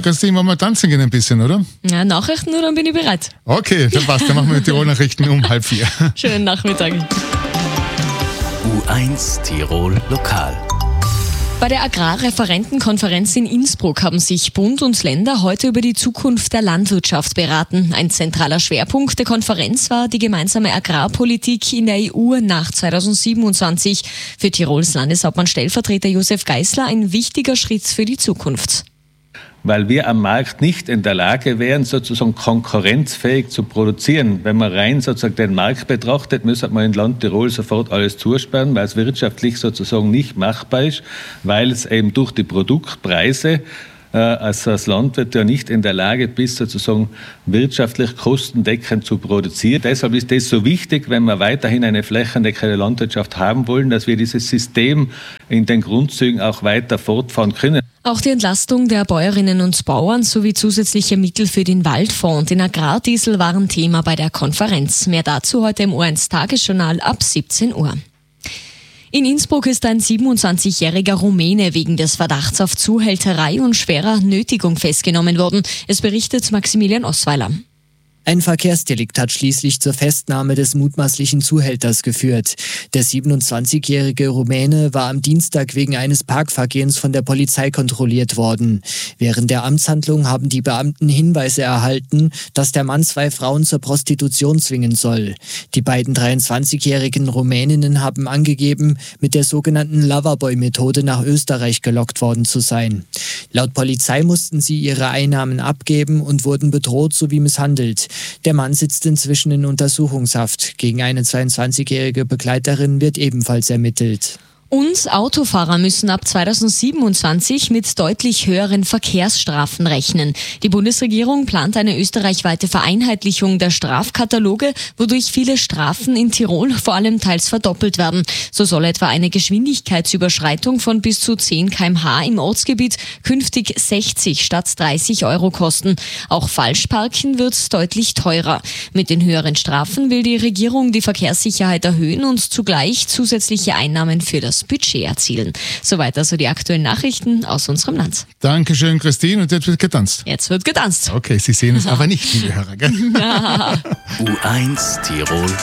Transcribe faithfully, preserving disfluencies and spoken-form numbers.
Christine, wollen wir tanzen gehen ein bisschen, oder? Ja, Nachrichten, nur dann bin ich bereit. Okay, dann passt. Dann machen wir die Tirol-Nachrichten um halb vier. Schönen Nachmittag. U eins Tirol Lokal. Bei der Agrarreferentenkonferenz in Innsbruck haben sich Bund und Länder heute über die Zukunft der Landwirtschaft beraten. Ein zentraler Schwerpunkt der Konferenz war die gemeinsame Agrarpolitik in der E U nach zweitausendsiebenundzwanzig. Für Tirols Landeshauptmann Stellvertreter Josef Geisler ein wichtiger Schritt für die Zukunft. Weil wir am Markt nicht in der Lage wären, sozusagen konkurrenzfähig zu produzieren. Wenn man rein sozusagen den Markt betrachtet, müsste man in Land Tirol sofort alles zusperren, weil es wirtschaftlich sozusagen nicht machbar ist, weil es eben durch die Produktpreise äh, als, als Landwirt ja nicht in der Lage bist, sozusagen wirtschaftlich kostendeckend zu produzieren. Deshalb ist das so wichtig, wenn wir weiterhin eine flächendeckende Landwirtschaft haben wollen, dass wir dieses System in den Grundzügen auch weiter fortfahren können. Auch die Entlastung der Bäuerinnen und Bauern sowie zusätzliche Mittel für den Waldfonds und den Agrardiesel waren Thema bei der Konferenz. Mehr dazu heute im U eins Tagesjournal ab siebzehn Uhr. In Innsbruck ist ein siebenundzwanzigjähriger Rumäne wegen des Verdachts auf Zuhälterei und schwerer Nötigung festgenommen worden. Es berichtet Maximilian Osweiler. Ein Verkehrsdelikt hat schließlich zur Festnahme des mutmaßlichen Zuhälters geführt. Der siebenundzwanzigjährige Rumäne war am Dienstag wegen eines Parkvergehens von der Polizei kontrolliert worden. Während der Amtshandlung haben die Beamten Hinweise erhalten, dass der Mann zwei Frauen zur Prostitution zwingen soll. Die beiden dreiundzwanzigjährigen Rumäninnen haben angegeben, mit der sogenannten Loverboy-Methode nach Österreich gelockt worden zu sein. Laut Polizei mussten sie ihre Einnahmen abgeben und wurden bedroht sowie misshandelt. Der Mann sitzt inzwischen in Untersuchungshaft. Gegen eine zweiundzwanzigjährige Begleiterin wird ebenfalls ermittelt. Und Autofahrer müssen ab zweitausendsiebenundzwanzig mit deutlich höheren Verkehrsstrafen rechnen. Die Bundesregierung plant eine österreichweite Vereinheitlichung der Strafkataloge, wodurch viele Strafen in Tirol vor allem teils verdoppelt werden. So soll etwa eine Geschwindigkeitsüberschreitung von bis zu zehn Kilometer pro Stunde im Ortsgebiet künftig sechzig statt dreißig Euro kosten. Auch Falschparken wird deutlich teurer. Mit den höheren Strafen will die Regierung die Verkehrssicherheit erhöhen und zugleich zusätzliche Einnahmen für das Budget erzielen. Soweit also die aktuellen Nachrichten aus unserem Land. Dankeschön, Christine. Und jetzt wird getanzt. Jetzt wird getanzt. Okay, Sie sehen es aber nicht, liebe Hörer, gell? U eins Tirol